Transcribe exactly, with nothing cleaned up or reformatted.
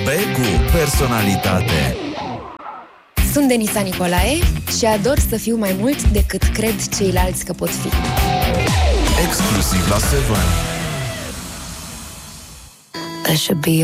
B cu personalitate. Sunt Denisa Nicolae și ador să fiu mai mult decât cred ceilalți că pot fi. Exclusiv la Seven. There should be